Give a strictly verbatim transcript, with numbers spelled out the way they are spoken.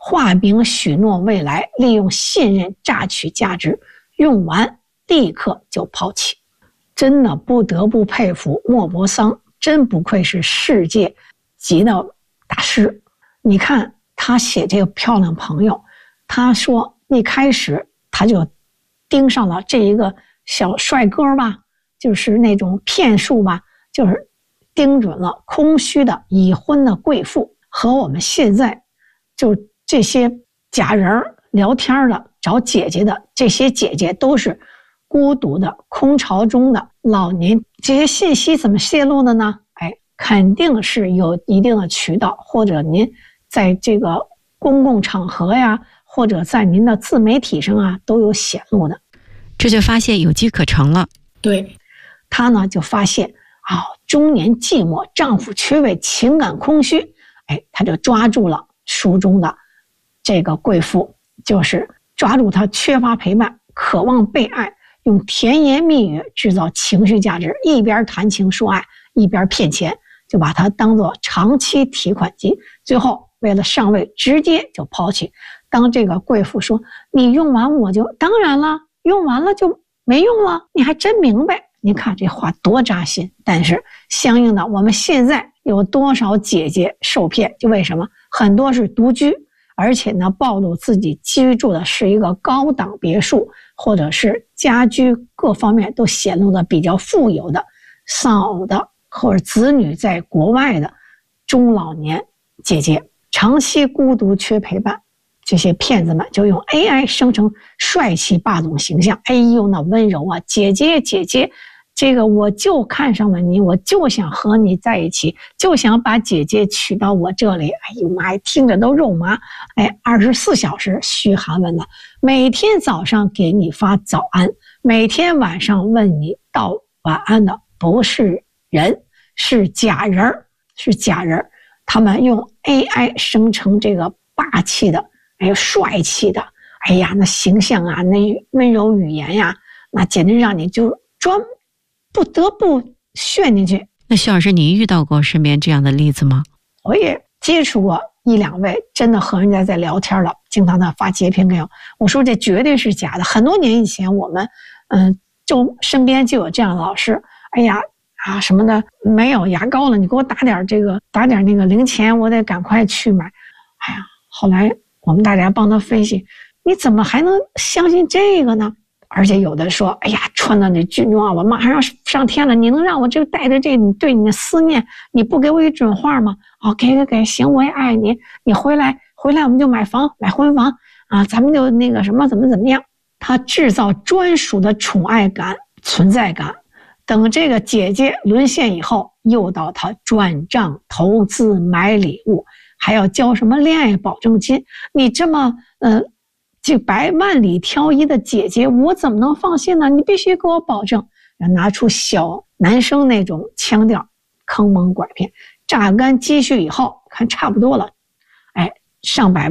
画饼许诺未来，利用信任榨取价值，用完立刻就抛弃。真的不得不佩服莫泊桑，真不愧是世界级的大师。你看他写这个漂亮朋友，他说一开始他就盯上了这一个小帅哥吧，就是那种骗术吧，就是盯准了空虚的已婚的贵妇，和我们现在就这些假人聊天的找姐姐的这些姐姐都是孤独的空巢中的老年。这些信息怎么泄露的呢？哎，肯定是有一定的渠道，或者您在这个公共场合呀，或者在您的自媒体上啊都有显露的。 这就发现有机可乘了。 对，他呢就发现啊、哦，中年寂寞，丈夫缺位，情感空虚。哎，他就抓住了书中的这个贵妇，就是抓住她缺乏陪伴，渴望被爱，用甜言蜜语制造情绪价值，一边谈情说爱，一边骗钱，就把它当作长期提款机。最后为了上位，直接就抛弃。当这个贵妇说你用完我就，当然了，用完了就没用了，你还真明白。你看这话多扎心。但是相应的，我们现在有多少姐姐受骗？就为什么很多是独居，而且呢暴露自己居住的是一个高档别墅，或者是家居各方面都显露的比较富有的丧偶的，或者子女在国外的中老年姐姐，长期孤独缺陪伴。这些骗子们就用 A I 生成帅气霸总形象，哎呦那温柔啊，姐姐姐姐，这个我就看上了你，我就想和你在一起，就想把姐姐娶到我这里。哎呦妈呀，听着都肉麻。哎，二十四小时嘘寒问暖，每天早上给你发早安，每天晚上问你道晚安的不是人，是假人，是假人。他们用 A I 生成这个霸气的，哎，帅气的，哎呀，那形象啊，那温柔语言呀，那简直让你就专不得不陷进去。 那徐老师，您遇到过身边这样的例子吗？ 我也接触过一两位，真的和人家在聊天了，经常的发截屏给我，我说这绝对是假的。很多年以前，我们嗯，就身边就有这样的老师，哎呀啊什么的，没有牙膏了，你给我打点这个，打点那个零钱，我得赶快去买。哎呀，后来我们大家帮他分析，你怎么还能相信这个呢？而且有的说，哎呀，穿的那军装，我马上要上天了，你能让我这个带着这你对你的思念，你不给我一准话吗？哦，给给给，行，我也爱你，你回来回来我们就买房买婚房啊，咱们就那个什么怎么怎么样。他制造专属的宠爱感、存在感，等这个姐姐沦陷以后，诱导他转账、投资、买礼物，还要交什么恋爱保证金。你这么呃。这百万里挑一的姐姐，我怎么能放心呢？你必须给我保证。拿出小男生那种腔调，坑蒙拐骗，榨干积蓄以后，看差不多了，哎，上百万。